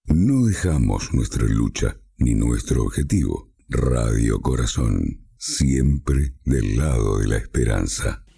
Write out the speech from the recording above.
No dejamos nuestra lucha ni nuestro objetivo. Radio Corazón, siempre del lado de la esperanza.